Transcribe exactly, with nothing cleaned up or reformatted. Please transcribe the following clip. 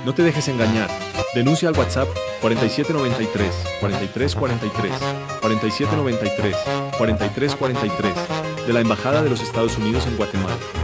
No te dejes engañar. Denuncia al WhatsApp cuarenta y siete noventa y tres, cuarenta y tres cuarenta y tres, cuarenta y siete noventa y tres, cuarenta y tres cuarenta y tres de la Embajada de los Estados Unidos en Guatemala.